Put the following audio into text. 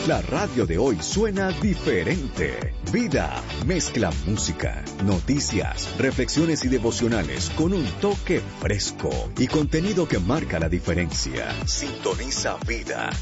La radio de hoy suena diferente. Vida mezcla música, noticias, reflexiones y devocionales con un toque fresco y contenido que marca la diferencia. Sintoniza Vida.